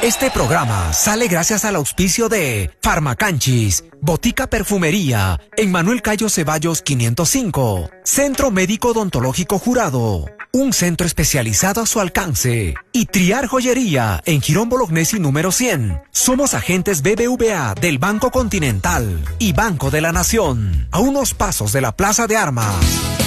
Este programa sale gracias al auspicio de Farmacanchis, Botica Perfumería, en Manuel Cayo Ceballos 505, Centro Médico Odontológico Jurado, un centro especializado a su alcance, y Triar Joyería, en Girón Bolognesi número 100. Somos agentes BBVA del Banco Continental y Banco de la Nación, a unos pasos de la Plaza de Armas.